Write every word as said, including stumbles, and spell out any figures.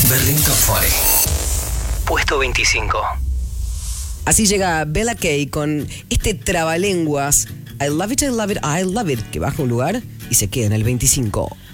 Berlín Top veinte. Puesto veinticinco. Así llega Bella Kay con este trabalenguas I love it, I love it, I love it, que baja un lugar y se queda en el veinticinco.